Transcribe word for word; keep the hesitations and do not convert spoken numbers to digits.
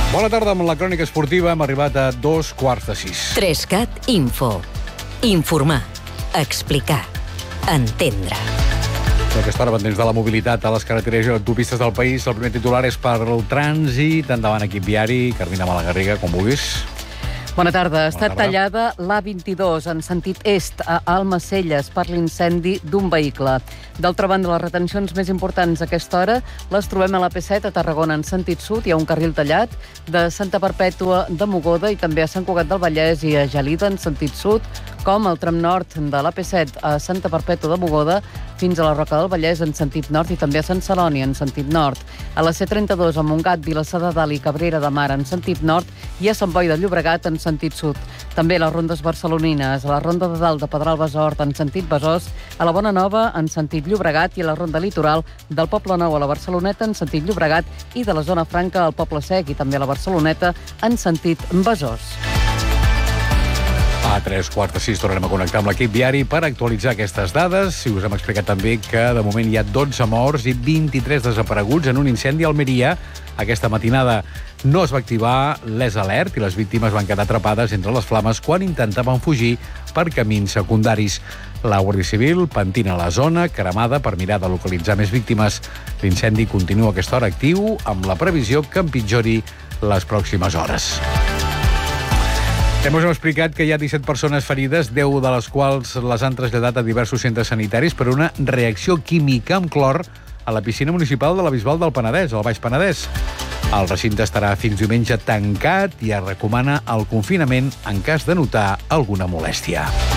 Bona tarda, amb la crònica esportiva hem arribat a dos quarts de sis. Trescat Info. Informar, explicar, entendre. A aquesta hora, pendents de la mobilitat a les carreteres i autopistes del país, el primer titular és per el trànsit. Endavant, equip viari. Carmina Malagarriga, com vulguis. Bona tarda. Ha estat tarda. tallada l'A vint-i-dos en sentit est a Almacelles per l'incendi d'un vehicle. D'altra banda, les retencions més importants a aquesta hora les trobem a l'A P set a Tarragona en sentit sud. Hi ha un carril tallat de Santa Perpètua de Mogoda i també a Sant Cugat del Vallès i a Gelida en sentit sud, com el tram nord de l'A P set a Santa Perpètua de Mogoda fins a la Roca del Vallès en sentit nord i també a Sant Celoni en sentit nord. A la C trenta-dos a Montgat, Vilassar de Dalt i Cabrera de Mar en sentit nord i a Sant Boi de Llobregat en sentit sud. També a les rondes barcelonines, a la ronda de Dalt de Pedralbes-Hort en sentit Besòs, a la Bona Nova en sentit Llobregat i a la ronda litoral del Poble Nou a la Barceloneta en sentit Llobregat i de la zona franca al Poble Sec i també a la Barceloneta en sentit Besòs. A tres quarts de sis tornarem a connectar amb l'equip viari per actualitzar aquestes dades. Si us hem explicat també que de moment hi ha dotze morts i vint-i-tres desapareguts en un incendi a Almeria. Aquesta matinada no es va activar l'E S Alert i les víctimes van quedar atrapades entre les flames quan intentaven fugir per camins secundaris. La Guàrdia Civil pentina la zona cremada per mirar de localitzar més víctimes. L'incendi continua a aquesta hora actiu amb la previsió que empitjori les pròximes hores. També us hem explicat que hi ha disset persones ferides, deu de les quals les han traslladat a diversos centres sanitaris per una reacció química amb clor a la piscina municipal de la Bisbal del Penedès, al Baix Penedès. El recinte estarà fins diumenge tancat i es recomana el confinament en cas de notar alguna molèstia.